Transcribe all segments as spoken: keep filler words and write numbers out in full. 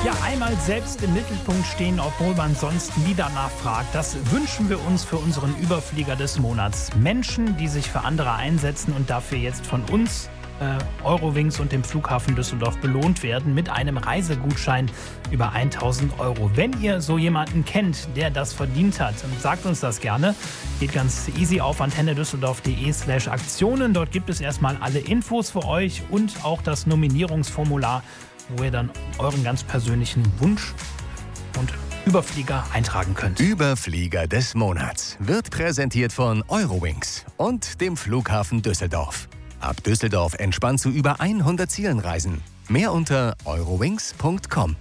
Ja, einmal selbst im Mittelpunkt stehen, obwohl man sonst nie danach fragt. Das wünschen wir uns für unseren Überflieger des Monats. Menschen, die sich für andere einsetzen und dafür jetzt von uns, äh, Eurowings und dem Flughafen Düsseldorf belohnt werden mit einem Reisegutschein über tausend Euro. Wenn ihr so jemanden kennt, der das verdient hat, sagt uns das gerne. Geht ganz easy auf antennedüsseldorf.de slash Aktionen. Dort gibt es erstmal alle Infos für euch und auch das Nominierungsformular, wo ihr dann euren ganz persönlichen Wunsch und Überflieger eintragen könnt. Überflieger des Monats wird präsentiert von Eurowings und dem Flughafen Düsseldorf. Ab Düsseldorf entspannt zu über hundert Zielen reisen. Mehr unter eurowings punkt com.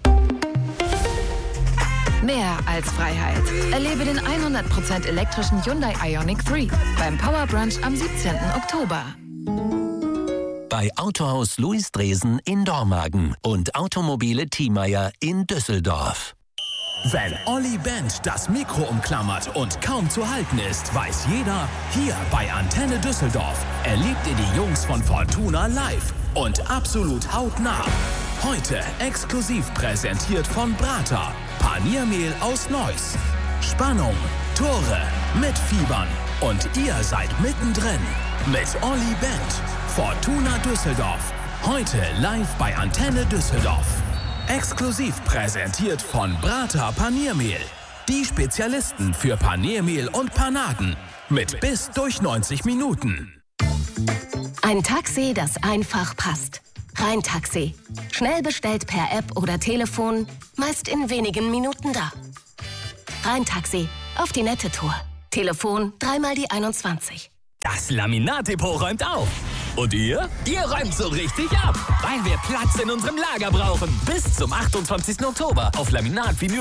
Mehr als Freiheit. Erlebe den hundert Prozent elektrischen Hyundai Ioniq drei beim Power Brunch am siebzehnten Oktober. Bei Autohaus Louis Dresen in Dormagen und Automobile Thiemeyer in Düsseldorf. Wenn Olli Bent das Mikro umklammert und kaum zu halten ist, weiß jeder, hier bei Antenne Düsseldorf erlebt ihr die Jungs von Fortuna live und absolut hautnah. Heute exklusiv präsentiert von Brata, Paniermehl aus Neuss. Spannung, Tore, mitfiebern und ihr seid mittendrin mit Olli Bent. Fortuna Düsseldorf. Heute live bei Antenne Düsseldorf. Exklusiv präsentiert von Brata Paniermehl. Die Spezialisten für Paniermehl und Panaden. Mit bis durch neunzig Minuten. Ein Taxi, das einfach passt. Rhein-Taxi. Schnell bestellt per App oder Telefon. Meist in wenigen Minuten da. Rhein-Taxi. Auf die nette Tour. Telefon dreimal die einundzwanzig. Das Laminatdepot räumt auf. Und ihr? Ihr räumt so richtig ab, weil wir Platz in unserem Lager brauchen. Bis zum achtundzwanzigsten Oktober auf Laminat, Vinyl